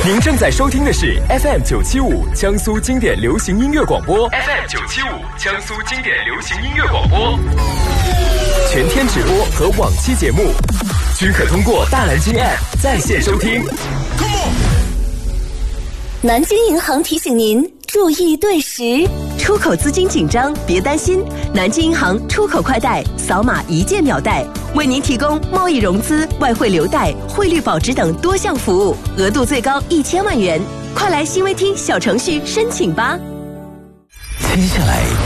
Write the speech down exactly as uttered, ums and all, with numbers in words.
您正在收听的是 F M 九七五江苏经典流行音乐广播 ，F M 九七五江苏经典流行音乐广播，全天直播和往期节目均可通过大蓝鲸 App 在线收听。 南京银行提醒您注意对时， 出口资金紧张别担心，南京银行出口快贷扫码一键秒贷，为您提供贸易融资、外汇留贷、汇率保值等多项服务，额度最高一千万元。快来新微听小程序申请吧。 接下来